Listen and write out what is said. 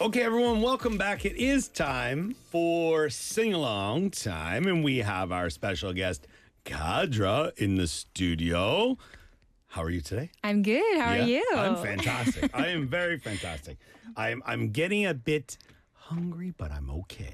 Okay, everyone, welcome back. It is time for Sing Along Time, and we have our special guest, Kadra, in the studio. How are you today? I'm good. How are you? I'm fantastic. I am very fantastic. I'm getting a bit hungry, but I'm okay.